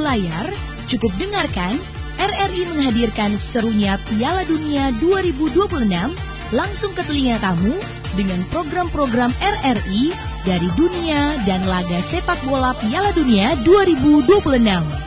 layar, cukup dengarkan RRI menghadirkan serunya Piala Dunia 2026 langsung ke telinga kamu dengan program-program RRI dari dunia dan laga sepak bola Piala Dunia 2026.